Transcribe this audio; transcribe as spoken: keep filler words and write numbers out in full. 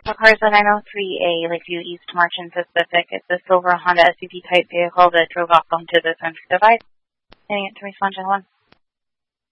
Carza nine oh three A, Lakeview East Marchand Pacific. It's a silver Honda S U V type vehicle that drove off onto the center divide. Getting it to respond, gentlemen.